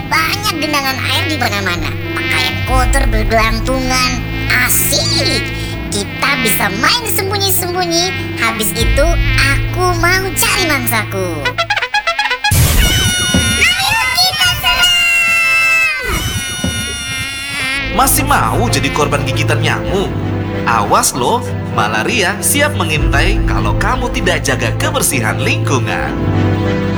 banyak genangan air di mana-mana. Pakaian kotor bergelantungan. Asik. Kita bisa main sembunyi-sembunyi. Habis itu aku mau cari mangsaku. Ayo kita serang! Masih mau jadi korban gigitan nyamuk? Awas loh, malaria siap mengintai kalau kamu tidak jaga kebersihan lingkungan.